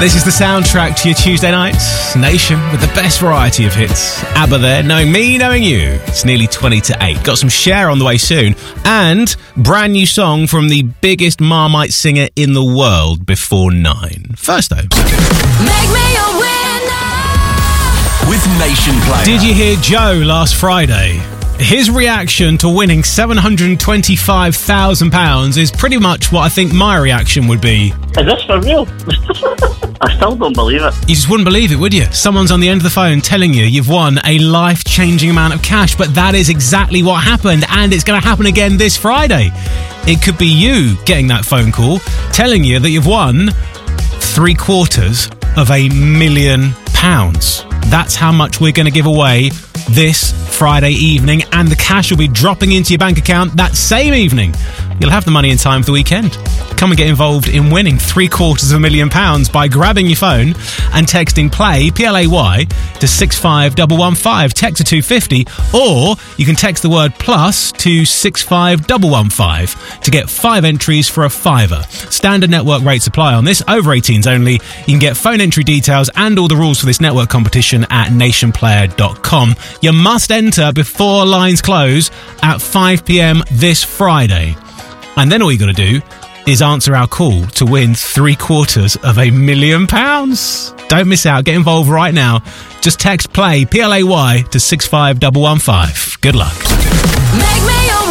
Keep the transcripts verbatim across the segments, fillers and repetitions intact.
This is the soundtrack to your Tuesday nights. Nation with the best variety of hits. ABBA there, knowing me, knowing you. It's nearly twenty to eight. Got some Cher on the way soon. And brand new song from the biggest Marmite singer in the world before nine. First though. Make me a winner with Nation Player. Did you hear Joe last Friday? His reaction to winning seven hundred twenty-five thousand pounds is pretty much what I think my reaction would be. Is this for real? I still don't believe it. You just wouldn't believe it, would you? Someone's on the end of the phone telling you you've won a life-changing amount of cash, but that is exactly what happened, and it's going to happen again this Friday. It could be you getting that phone call telling you that you've won three quarters of a million pounds. That's how much we're going to give away this Friday evening, and the cash will be dropping into your bank account that same evening. You'll have the money in time for the weekend. Come and get involved in winning three quarters of a million pounds by grabbing your phone and texting PLAY, P L A Y, to six five one one five. Text to two fifty, or you can text the word plus to six five one one five to get five entries for a fiver. Standard network rates apply on this. Over eighteens only. You can get phone entry details and all the rules for this network competition at nation player dot com. You must enter before lines close at five p.m. this Friday. And then all you got to do is answer our call to win three quarters of a million pounds. Don't miss out. Get involved right now. Just text PLAY, P L A Y, to six five one one five. Good luck. Make me a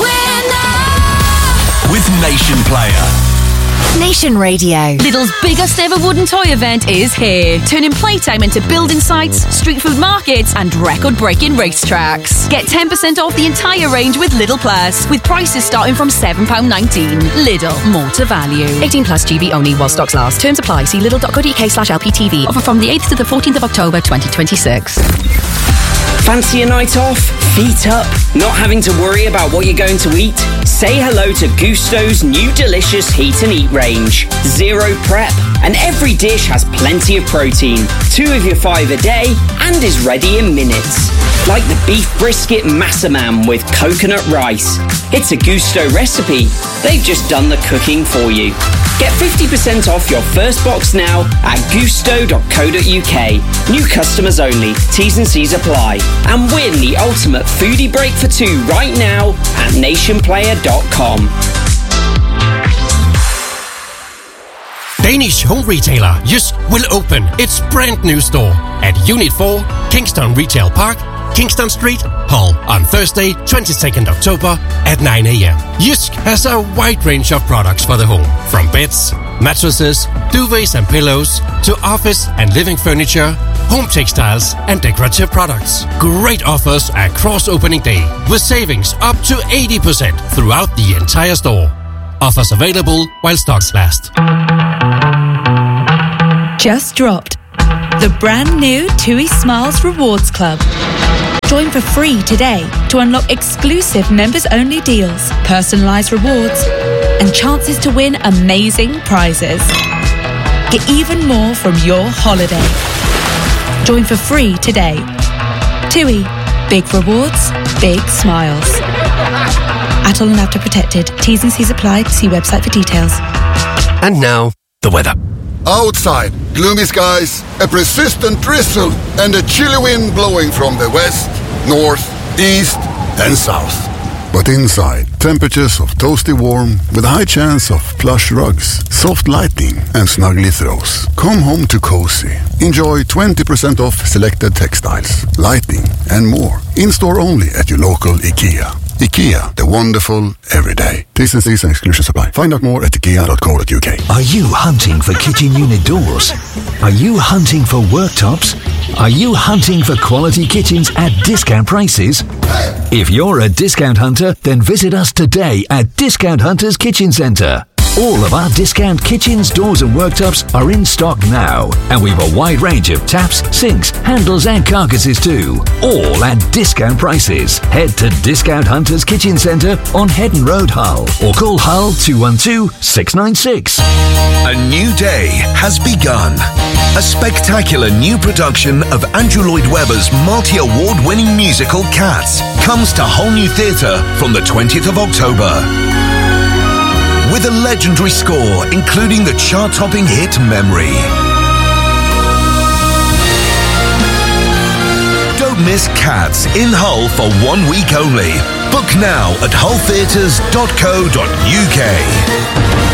winner with Nation Player. Nation Radio. Lidl's biggest ever wooden toy event is here, turning playtime into building sites, street food markets and record-breaking racetracks. Get ten percent off the entire range with Lidl Plus, with prices starting from seven pounds nineteen. Lidl, more to value. eighteen plus G B only while stocks last. Terms apply. See lidl dot co dot uk slash L P T V. Offer from the eighth to the fourteenth of October twenty twenty-six. Fancy a night off? Feet up? Not having to worry about what you're going to eat? Say hello to Gusto's new delicious Heat and Eat range. Zero prep, and every dish has plenty of protein. Two of your five a day, and is ready in minutes. Like the beef brisket massaman with coconut rice. It's a Gusto recipe. They've just done the cooking for you. Get fifty percent off your first box now at gusto dot co dot uk. New customers only. T's and C's apply. And win the ultimate foodie break for two right now at nation player dot com. Danish home retailer Jysk will open its brand new store at Unit four, Kingston Retail Park, Kingston Street, Hull, on Thursday, twenty-second of October at nine a.m. Jysk has a wide range of products for the home, from beds, mattresses, duvets and pillows, to office and living furniture, home textiles and decorative products. Great offers across opening day, with savings up to eighty percent throughout the entire store. Offers available while stocks last. Just dropped the brand new TUI Smiles Rewards Club. Join for free today to unlock exclusive members-only deals, personalised rewards, and chances to win amazing prizes. Get even more from your holiday. Join for free today. TUI. Big rewards, big smiles. Atoll and After Protected. T's and C's apply. See website for details. And now, the weather. Outside, gloomy skies, a persistent drizzle, and a chilly wind blowing from the west, north, east, and south. But inside, temperatures of toasty warm with a high chance of plush rugs, soft lighting, and snuggly throws. Come home to cozy. Enjoy twenty percent off selected textiles, lighting, and more. In-store only at your local IKEA. IKEA, the wonderful everyday. T's and C's and exclusions apply. Find out more at ikea dot co dot uk. Are you hunting for kitchen unit doors? Are you hunting for worktops? Are you hunting for quality kitchens at discount prices? If you're a discount hunter, then visit us today at Discount Hunters Kitchen Centre. All of our discount kitchens, doors and worktops are in stock now, and we've a wide range of taps, sinks, handles and carcasses too, all at discount prices. Head to Discount Hunters Kitchen Centre on Headon Road, Hull, or call Hull two one two, six nine six. A new day has begun. A spectacular new production of Andrew Lloyd Webber's multi-award winning musical Cats comes to Whole New Theatre from the twentieth of October. With a legendary score including the chart-topping hit Memory. miss Cats in Hull for one week only. Book now at hull theatres dot co dot uk.